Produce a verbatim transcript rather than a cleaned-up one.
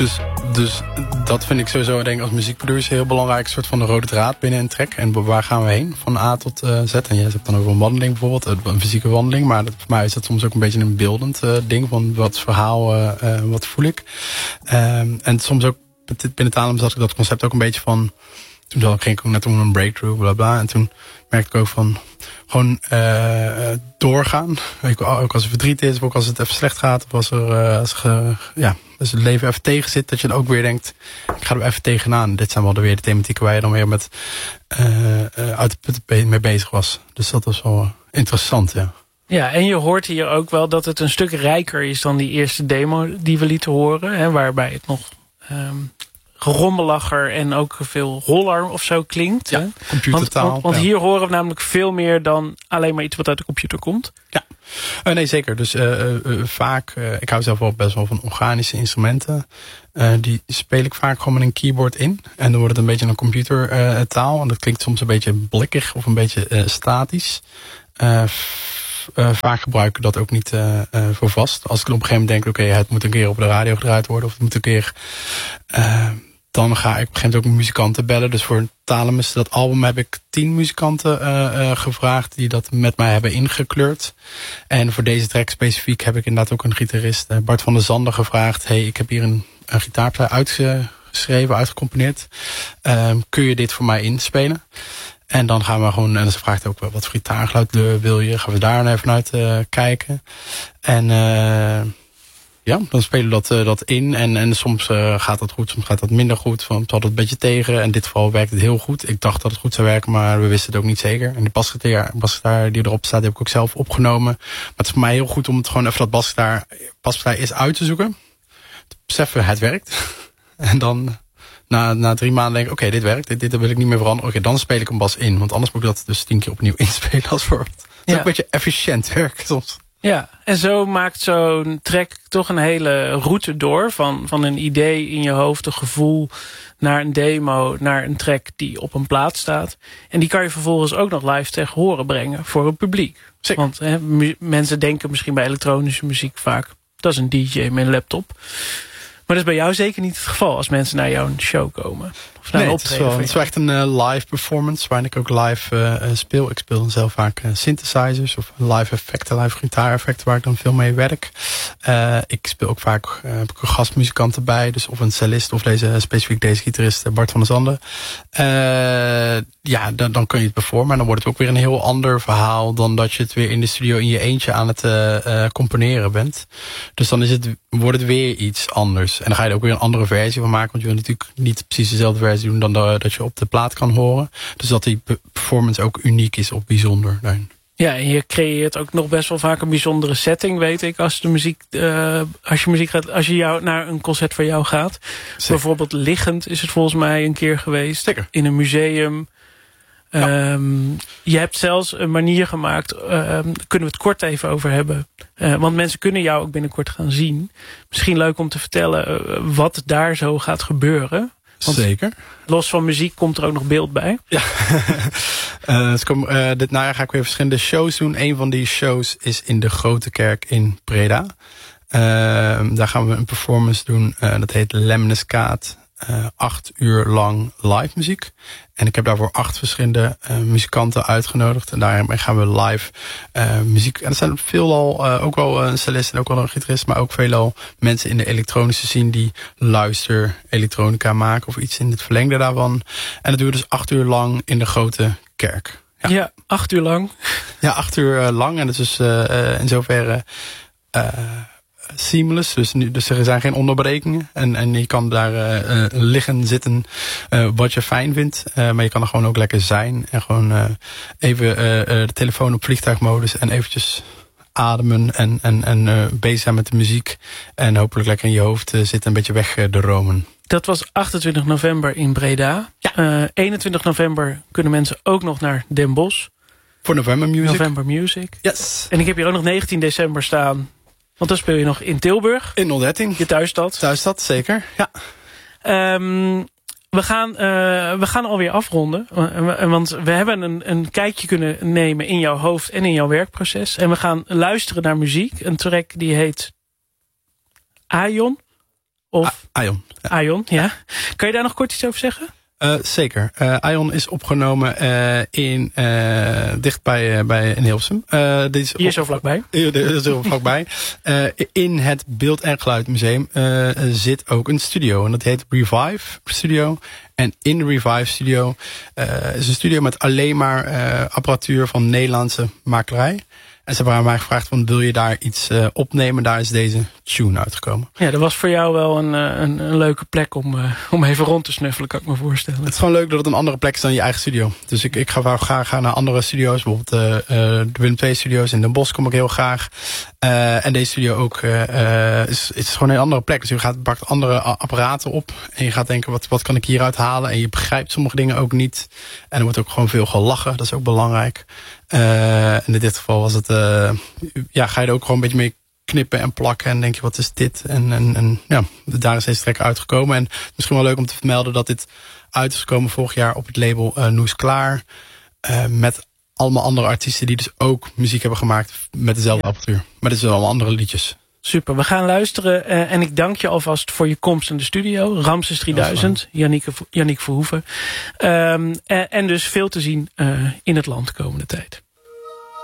Dus, dus dat vind ik sowieso, denk ik, als muziekproducer heel belangrijk. Een soort van de rode draad binnen een track. En waar gaan we heen? Van A tot uh, Z. En je hebt dan over een wandeling bijvoorbeeld. Een fysieke wandeling. Maar dat, voor mij is dat soms ook een beetje een beeldend uh, ding. Van wat verhaal, uh, uh, wat voel ik. Um, en soms ook binnen Talem zat ik dat concept ook een beetje van... Toen ging ik ook net om een breakthrough, bla bla. En toen merkte ik ook van... Gewoon uh, doorgaan. Ook als er verdriet is, ook als het even slecht gaat. Of als, er, uh, als, er, ja, als het leven even tegen zit. Dat je dan ook weer denkt, ik ga er even tegenaan. Dit zijn wel weer de thematieken waar je dan weer met uh, uh, uit de put mee bezig was. Dus dat was wel interessant, ja. Ja, en je hoort hier ook wel dat het een stuk rijker is dan die eerste demo die we lieten horen. Hè, waarbij het nog... Um, rommeliger en ook veel holler of zo klinkt. Ja, computertaal. Want, want, want ja. hier horen we namelijk veel meer dan alleen maar iets wat uit de computer komt. Ja, uh, nee zeker. Dus uh, uh, vaak, uh, ik hou zelf wel best wel van organische instrumenten. Uh, die speel ik vaak gewoon met een keyboard in. En dan wordt het een beetje een computertaal. Uh, en dat klinkt soms een beetje blikkig of een beetje uh, statisch. Uh, Uh, vaak gebruik ik dat ook niet uh, uh, voor vast. Als ik op een gegeven moment denk, oké, okay, het moet een keer op de radio gedraaid worden. Of het moet een keer... Uh, dan ga ik op een gegeven moment ook muzikanten bellen. Dus voor Thalamus, dat album, heb ik tien muzikanten uh, uh, gevraagd... die dat met mij hebben ingekleurd. En voor deze track specifiek heb ik inderdaad ook een gitarist... Uh, Bart van der Zanden gevraagd... hey, ik heb hier een, een gitaarpartij uitgeschreven, uitgecomponeerd. Uh, kun je dit voor mij inspelen? En dan gaan we gewoon, en ze vraagt ook wel wat voor gitaargeluid wil je. Gaan we daar even uit uh, kijken. En uh, ja, dan spelen we dat, uh, dat in. En, en soms uh, gaat dat goed, soms gaat dat minder goed. Want het had het een beetje tegen. En in dit geval werkt het heel goed. Ik dacht dat het goed zou werken, maar we wisten het ook niet zeker. En de basgitaar, basgitaar die erop staat, die heb ik ook zelf opgenomen. Maar het is voor mij heel goed om het gewoon even dat basgitaar, basgitaar eerst uit te zoeken. Te beseffen, het werkt. En dan... Na, na drie maanden denk ik, oké, okay, dit werkt, dit, dit wil ik niet meer veranderen. Oké, okay, dan speel ik een bas in. Want anders moet ik dat dus tien keer opnieuw inspelen als voor. Het is ja. ook een beetje efficiënt werken soms. Ja, en zo maakt zo'n track toch een hele route door. Van, van een idee in je hoofd, een gevoel, naar een demo, naar een track die op een plaat staat. En die kan je vervolgens ook nog live tegen horen brengen voor het publiek. Zeker. Want hè, mu- mensen denken misschien bij elektronische muziek vaak, dat is een D J met een laptop. Maar dat is bij jou zeker niet het geval als mensen naar jouw show komen. Of naar nee, een het is, wel, het is wel echt een uh, live performance waarin ik ook live uh, speel. Ik speel zelf vaak uh, synthesizers of live effecten, live gitaareffecten waar ik dan veel mee werk. Uh, ik speel ook vaak, uh, heb ik een gastmuzikant erbij. Dus of een cellist of deze, specifiek deze gitarist Bart van der Zanden. Uh, ja, dan, dan kun je het performen. En dan wordt het ook weer een heel ander verhaal dan dat je het weer in de studio in je eentje aan het uh, uh, componeren bent. Dus dan is het, wordt het weer iets anders. En dan ga je er ook weer een andere versie van maken. Want je wil natuurlijk niet precies dezelfde versie doen dan de, dat je op de plaat kan horen. Dus dat die performance ook uniek is of bijzonder. Nee. Ja, en je creëert ook nog best wel vaak een bijzondere setting, weet ik. Als de muziek, uh, als je muziek gaat, als je jou naar een concert voor jou gaat. Zeker. Bijvoorbeeld liggend is het volgens mij een keer geweest. Zeker. In een museum. Ja. Um, je hebt zelfs een manier gemaakt, uh, kunnen we het kort even over hebben. Uh, want mensen kunnen jou ook binnenkort gaan zien. Misschien leuk om te vertellen uh, wat daar zo gaat gebeuren. Want zeker. Los van muziek komt er ook nog beeld bij. Ja. uh, dus kom, uh, dit najaar ga ik weer verschillende shows doen. Een van die shows is in de Grote Kerk in Breda. Uh, daar gaan we een performance doen. Uh, dat heet Lemniskaat. Uh, acht uur lang live muziek. En ik heb daarvoor acht verschillende uh, muzikanten uitgenodigd. En daarmee gaan we live uh, muziek. En er zijn veelal uh, ook wel een cellist en ook wel een gitarist. Maar ook veelal mensen in de elektronische scene die luister elektronica maken. Of iets in het verlengde daarvan. En dat duurt dus acht uur lang in de Grote Kerk. Ja, ja acht uur lang. Ja, acht uur uh, lang. En dat is dus uh, uh, in zoverre... Uh, seamless, dus, nu, dus er zijn geen onderbrekingen. En, en je kan daar uh, uh, liggen, zitten, uh, wat je fijn vindt. Uh, maar je kan er gewoon ook lekker zijn. En gewoon uh, even uh, uh, de telefoon op vliegtuigmodus en eventjes ademen en, en, en uh, bezig zijn met de muziek. En hopelijk lekker in je hoofd uh, zitten, een beetje weg uh, de romen. Dat was achtentwintig november in Breda. Ja. Uh, eenentwintig november kunnen mensen ook nog naar Den Bosch. Voor November Music. November Music. Yes. En ik heb hier ook nog negentien december staan. Want dan speel je nog in Tilburg. In Nolderting. Je thuisstad. Thuisstad, zeker. Ja. Um, we, gaan, uh, we gaan alweer afronden. Want we hebben een, een kijkje kunnen nemen in jouw hoofd en in jouw werkproces. En we gaan luisteren naar muziek. Een track die heet Aion. of Aion. Ja. Aion, ja. Kan je daar nog kort iets over zeggen? Uh, zeker. Uh, Aion is opgenomen uh, in uh, dicht bij, uh, bij in Hilversum. Uh, dit is Hier op, zo vlakbij. Hier is zo vlakbij. Uh, in het Beeld en Geluid Museum uh, zit ook een studio. En dat heet Revive Studio. En in de Revive Studio uh, is een studio met alleen maar uh, apparatuur van Nederlandse makelij. En ze hebben aan mij gevraagd, van, wil je daar iets uh, opnemen? Daar is deze tune uitgekomen. Ja, dat was voor jou wel een, een, een leuke plek om, uh, om even rond te snuffelen, kan ik me voorstellen. Het is gewoon leuk dat het een andere plek is dan je eigen studio. Dus ik, ik ga wel graag gaan naar andere studio's. Bijvoorbeeld uh, uh, de Willem twee studio's in Den Bosch kom ik heel graag. Uh, en deze studio ook uh, uh, is, is gewoon een andere plek. Dus je gaat, pakt andere apparaten op. En je gaat denken, wat, wat kan ik hieruit halen? En je begrijpt sommige dingen ook niet. En er wordt ook gewoon veel gelachen. Dat is ook belangrijk. Uh, en in dit geval was het, uh, ja, ga je er ook gewoon een beetje mee knippen en plakken. En denk je, wat is dit? En, en, en ja, daar is deze track uitgekomen. En misschien wel leuk om te vermelden dat dit uit is gekomen vorig jaar op het label uh, Noes Klaar. Uh, met allemaal andere artiesten die dus ook muziek hebben gemaakt met dezelfde apparatuur. Maar dit zijn allemaal andere liedjes. Super, we gaan luisteren uh, en ik dank je alvast voor je komst in de studio. Ramses drieduizend, Yannick, Yannick Verhoeven. Um, en, en dus veel te zien uh, in het land de komende tijd.